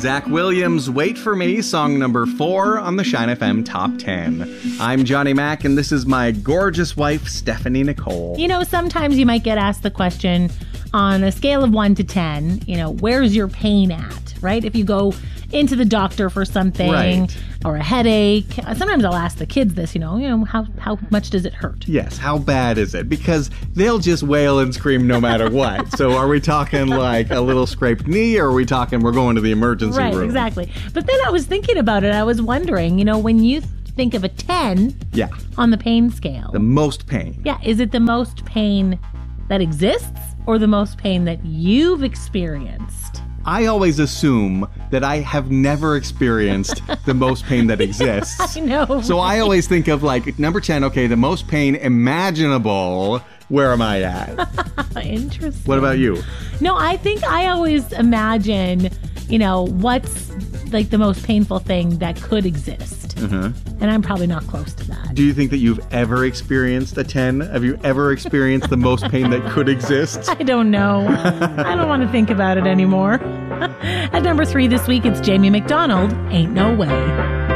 Zach Williams, Wait For Me, song number 4 on the Shine FM Top 10. I'm Johnny Mac, and this is my gorgeous wife, Stephanie Nicole. You know, sometimes you might get asked the question on a scale of 1 to 10, where's your pain at, right? If you go into the doctor for something or a headache. Sometimes I'll ask the kids this, how much does it hurt? Yes, how bad is it? Because they'll just wail and scream no matter what. So are we talking like a little scraped knee, or are we talking we're going to the emergency room? Right, exactly. But then I was thinking about it. I was wondering, when you think of a 10 on the pain scale. The most pain. Yeah, is it the most pain that exists or the most pain that you've experienced? I always assume that I have never experienced the most pain that exists. I know. So I always think of like number 10, okay, the most pain imaginable. Where am I at? Interesting. What about you? No, I think I always imagine, what's like the most painful thing that could exist. And I'm probably not close to that. Do you think that you've ever experienced a 10? Have you ever experienced the most pain that could exist? I don't know. I don't want to think about it anymore. At number 3 this week, it's Jamie McDonald, Ain't No Way.